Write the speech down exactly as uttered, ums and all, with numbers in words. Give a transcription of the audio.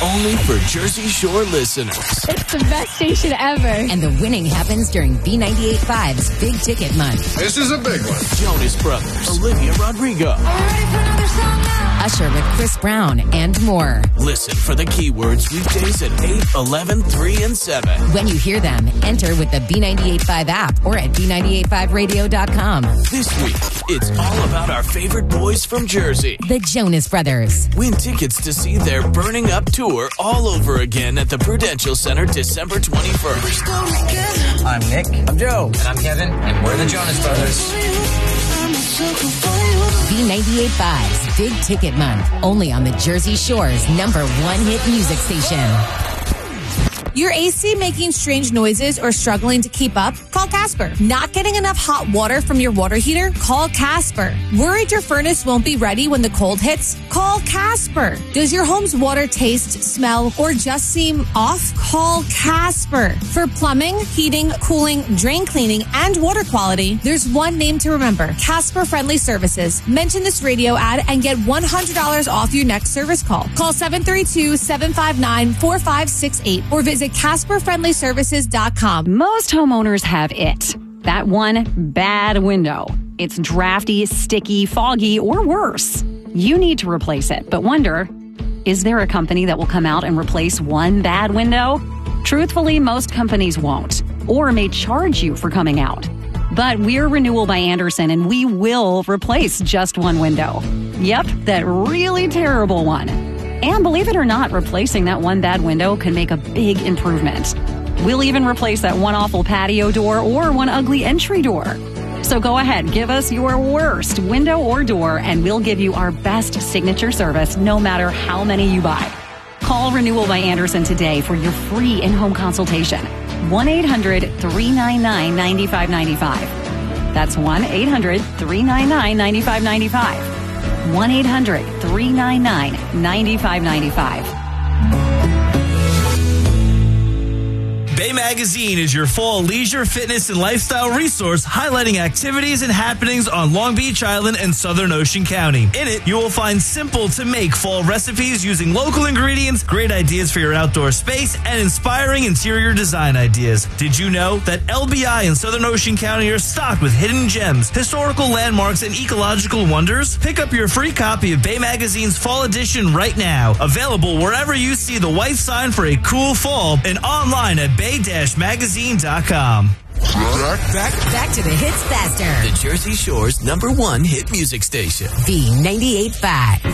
only for Jersey Shore listeners. It's the best station ever. And the winning happens during B ninety-eight point five's Big Ticket Month. This is a big one. Jonas Brothers, Olivia Rodrigo. Are you ready for another song now? Usher with Chris Brown and more. Listen for the keywords weekdays at eight, eleven, three, and seven. When you hear them, enter with the B ninety-eight point five app or at B ninety-eight point five radio dot com. This week, it's all about our favorite boys from Jersey. The Jonas Brothers. Win tickets to see their Burning Up tour all over again at the Prudential Center December twenty-first. I'm Nick. I'm Joe. And I'm Kevin. And we're the Jonas Brothers. B ninety-eight point five's Big Ticket Month. Only on the Jersey Shore's number one hit music station. Your A C making strange noises or struggling to keep up? Call Casper. Not getting enough hot water from your water heater? Call Casper. Worried your furnace won't be ready when the cold hits? Call Casper. Does your home's water taste, smell, or just seem off? Call Casper. For plumbing, heating, cooling, drain cleaning, and water quality, there's one name to remember. Casper Friendly Services. Mention this radio ad and get one hundred dollars off your next service call. Call seven three two, seven five nine, four five six eight or visit Casper Friendly Services dot com. Most homeowners have it. That one bad window. It's drafty, sticky, foggy, or worse. You need to replace it, but wonder, is there a company that will come out and replace one bad window? Truthfully, most companies won't, or may charge you for coming out. But we're Renewal by Andersen, and we will replace just one window. Yep, that really terrible one. And believe it or not, replacing that one bad window can make a big improvement. We'll even replace that one awful patio door or one ugly entry door. So go ahead, give us your worst window or door, and we'll give you our best signature service no matter how many you buy. Call Renewal by Andersen today for your free in-home consultation. one eight hundred, three nine nine, nine five nine five. That's one eight hundred, three nine nine, nine five nine five. one eight hundred, three nine nine, nine five nine five. Bay Magazine is your fall leisure, fitness, and lifestyle resource highlighting activities and happenings on Long Beach Island and Southern Ocean County. In it, you will find simple-to-make fall recipes using local ingredients, great ideas for your outdoor space, and inspiring interior design ideas. Did you know that L B I and Southern Ocean County are stocked with hidden gems, historical landmarks, and ecological wonders? Pick up your free copy of Bay Magazine's Fall Edition right now. Available wherever you see the white sign for a cool fall and online at bay dash magazine dot com. Back, back, Back to the hits faster. the Jersey Shore's number one hit music station. B ninety-eight point five.